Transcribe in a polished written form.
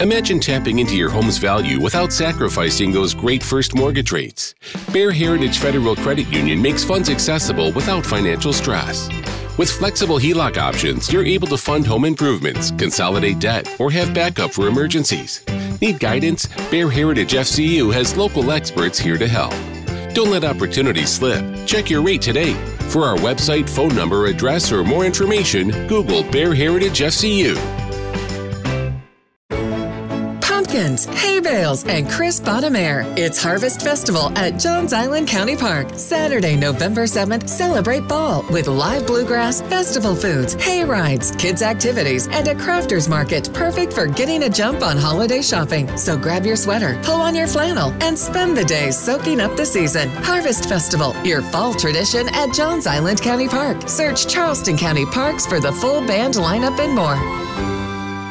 Imagine tapping into your home's value without sacrificing those great first mortgage rates. Bear Heritage Federal Credit Union makes funds accessible without financial stress. With flexible HELOC options, you're able to fund home improvements, consolidate debt, or have backup for emergencies. Need guidance? Bear Heritage FCU has local experts here to help. Don't let opportunities slip. Check your rate today. For our website, phone number, address, or more information, Google Bear Heritage FCU. Pumpkins, hay bales, and crisp bottom air. It's Harvest Festival at Jones Island County Park. Saturday, November 7th, celebrate fall with live bluegrass, festival foods, hay rides, kids' activities, and a crafters market perfect for getting a jump on holiday shopping. So grab your sweater, pull on your flannel, and spend the day soaking up the season. Harvest Festival, your fall tradition at Jones Island County Park. Search Charleston County Parks for the full band lineup and more.